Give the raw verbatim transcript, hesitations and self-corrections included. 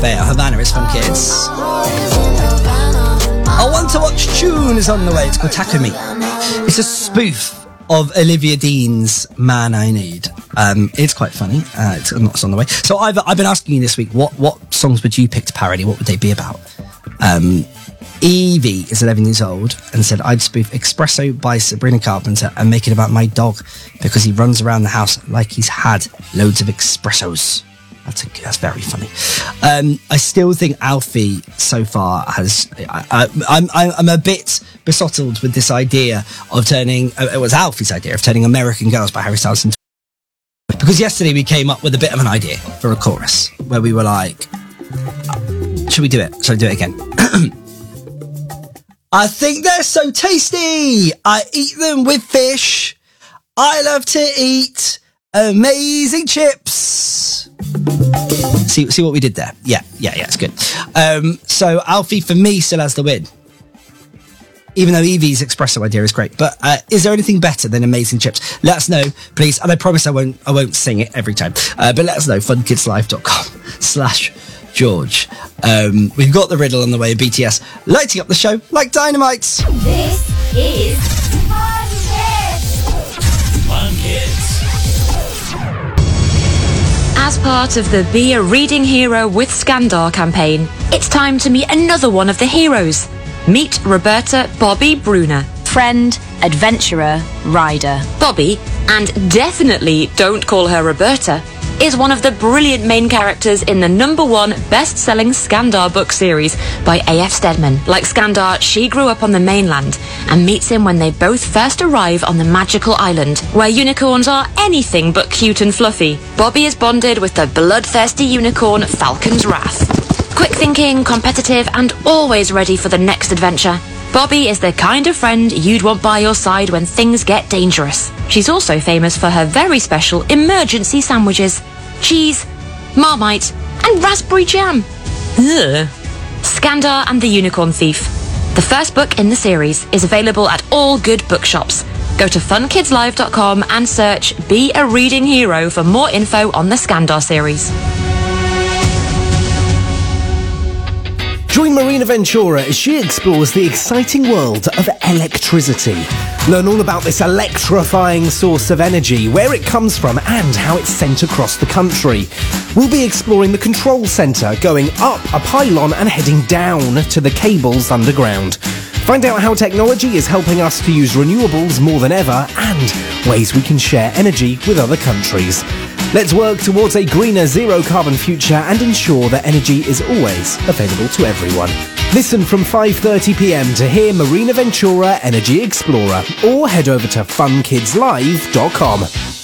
Fair. Havana is Fun Kids. I Want to Watch Tune is on the way. It's called Taco Meat. It's a spoof of Olivia Dean's Man I Need. Um, it's quite funny. Uh, it's not it's on the way. So I've I've been asking you this week, what what songs would you pick to parody? What would they be about? Um, Evie is eleven years old and said, I'd spoof Espresso by Sabrina Carpenter and make it about my dog because he runs around the house like he's had loads of espressos. That's, a, that's very funny. Um, I still think Alfie so far has... I, I, I'm, I'm a bit besottled with this idea of turning... Uh, it was Alfie's idea of turning American Girls by Harry Styles into... Because yesterday we came up with a bit of an idea for a chorus where we were like, should we do it? Shall I do it again? I think they're so tasty. I eat them with fish. I love to eat amazing chips. See, see what we did there? Yeah, yeah, yeah, it's good. Um, so Alfie, for me, still has the win. Even though Evie's espresso idea is great. But uh, is there anything better than amazing chips? Let us know, please. And I promise I won't I won't sing it every time. Uh, but let us know, funkidslive.com slash George. Um, we've got the riddle on the way, B T S lighting up the show like dynamite. This is Fun Kids. Fun Kids. As part of the Be a Reading Hero with Scandar campaign, it's time to meet another one of the heroes. Meet Roberta Bobby Bruner. Friend, adventurer, rider. Bobby, and definitely don't call her Roberta, is one of the brilliant main characters in the number one best-selling Scandar book series by A F Stedman. Like Scandar, she grew up on the mainland and meets him when they both first arrive on the magical island, where unicorns are anything but cute and fluffy. Bobby is bonded with the bloodthirsty unicorn Falcon's Wrath. Quick thinking, competitive, and always ready for the next adventure. Bobby is the kind of friend you'd want by your side when things get dangerous. She's also famous for her very special emergency sandwiches. Cheese, Marmite, and raspberry jam. Ugh. Scandar and the Unicorn Thief. The first book in the series is available at all good bookshops. Go to fun kids live dot com and search Be a Reading Hero for more info on the Scandar series. Join Marina Ventura as she explores the exciting world of electricity. Learn all about this electrifying source of energy, where it comes from and how it's sent across the country. We'll be exploring the control centre, going up a pylon and heading down to the cables underground. Find out how technology is helping us to use renewables more than ever and ways we can share energy with other countries. Let's work towards a greener, zero-carbon future and ensure that energy is always available to everyone. Listen from five thirty p m to hear Marina Ventura Energy Explorer, or head over to fun kids live dot com.